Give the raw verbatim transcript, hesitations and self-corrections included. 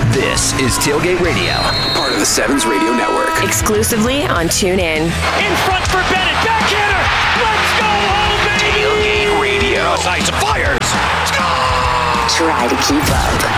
This is Tailgate Radio, part of the Sevens Radio Network. Exclusively on TuneIn. In front for Bennett. Backhander. Let's go home, baby. Tailgate Radio. Sights fires. Score! Try to keep up.